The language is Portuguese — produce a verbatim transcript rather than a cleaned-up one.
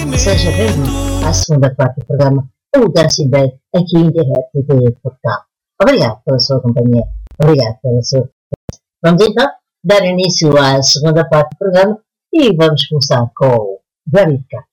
Seja bem-vindo à segunda parte do programa O Dancing Day, aqui em direto de Portugal. Obrigado pela sua companhia. Obrigado pela sua. Vamos então dar início à segunda parte do programa e vamos começar com o Verificar.